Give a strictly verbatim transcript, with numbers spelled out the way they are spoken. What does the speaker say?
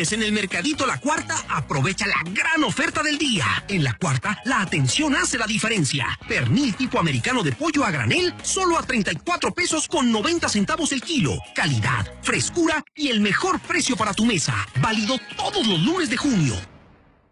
lunes en el Mercadito La Cuarta, aprovecha la gran oferta del día. En La Cuarta, la atención hace la diferencia. Pernil tipo americano de pollo a granel, solo a treinta y cuatro pesos con noventa centavos el kilo. Calidad, frescura y el mejor precio para tu mesa. Válido todos los lunes de junio.